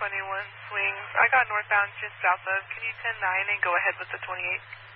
21 swings. I got northbound just south of. Can you 10-9 and go ahead with the 28?